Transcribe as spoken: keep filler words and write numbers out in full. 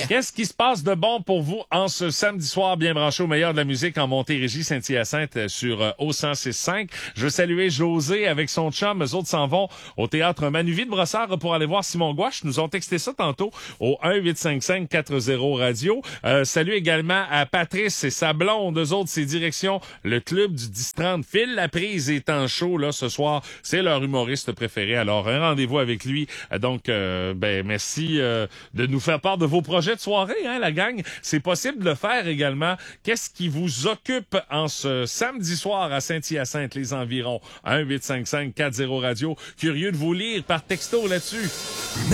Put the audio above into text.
Qu'est-ce qui se passe de bon pour vous en ce samedi soir, bien branché au meilleur de la musique en Montérégie, Saint-Hyacinthe sur euh, O cent six cinq. Je veux saluer José avec son chum. Eux autres s'en vont au théâtre Manuvie de Brossard pour aller voir Simon Gouache. Nous ont texté ça tantôt au un huit cinq cinq quatre zéro radio. Euh, salut également à Patrice et sa blonde. Eux autres, c'est direction le club du dix trente. Phil Laprise est en show là ce soir. C'est leur humoriste préféré. Alors, un rendez-vous avec lui. Donc, euh, ben merci euh, de nous faire part de vos projets de soirée, hein, la gang. C'est possible de le faire également. Qu'est-ce qui vous occupe en ce samedi soir à Saint-Hyacinthe, les environs? un huit cinq cinq quatre zéro radio. Curieux de vous lire par texto là-dessus.